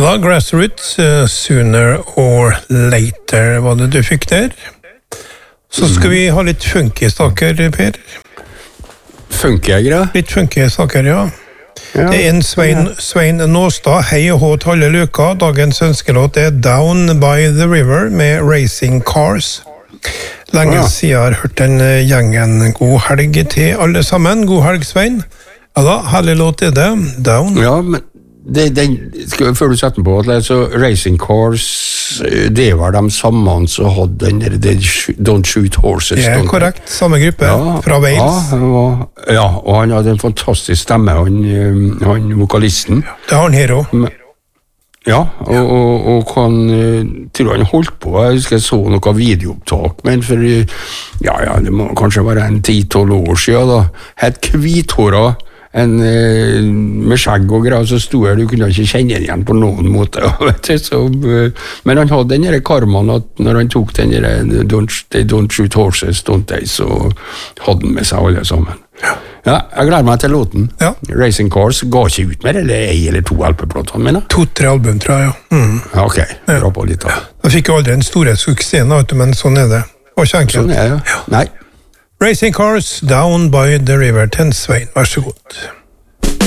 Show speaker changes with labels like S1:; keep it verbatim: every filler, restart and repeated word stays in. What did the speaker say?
S1: da, Grassroots, uh, Sooner or Later, var det du fikk der. Så skal vi ha litt funky saker, Per.
S2: Funky greier?
S1: Litt funky saker, ja.
S2: Ja.
S1: Det er en Svein, Svein Nåstad, hei og hå til alle løka. Dagens ønskelåt er Down by the River med Racing Cars. Lenge
S2: Ja.
S1: siden jeg har hørt den gjengen. God helg til alle sammen. God helg, Svein. Ja da, herlig låt er det. Down.
S2: Ja, men det, det, skal, før du setter den på, altså, Racing Cars, det var de samme som hadde den der det, Don't Shoot Horses.
S1: Det er
S2: don't
S1: korrekt, samme gruppe,
S2: ja,
S1: fra Wales.
S2: Ja, han var, ja, og han hadde en fantastisk stemme, han, han vokalisten.
S1: Det har han her også.
S2: Ja, og, og, og han, tror han holdt på, jeg husker jeg så noe videoopptak, men for, ja, ja, det må kanskje være en ti-tolv år siden da, helt hvithåret, en eh, med skjegg og greier, så sto jeg, du kunne ikke kjenne igjen på noen måte, vet du, så, uh, men han hadde den der karmaen at når han tok den der don't, they don't shoot horses, don't they, så hadde han med seg alle sammen. Ja, ja jeg gleder meg til låten.
S1: Ja.
S2: Racing Cars ga ikke ut mer, eller ei eller to L P-plater, mener jeg?
S1: To-tre album, tror jeg, ja. Mm.
S2: Ja, ok, dra på litt da.
S1: Jeg fikk jo aldri en store suksess, men sånn er det. Og ikke enkelt.
S2: Sånn er det, ja. Nei.
S1: Racing Cars, Down by the River, til Svein, vær så god.